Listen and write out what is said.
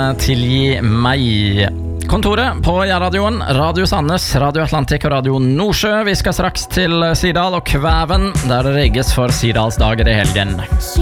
tilgi meg. Kontoret på Jærradioen, Radio Sandnes, Radio Atlantik og Radio Nordsjø. Vi skal straks til Sirdal og Kvæven, der det rigges for Sirdalsdager i helgen.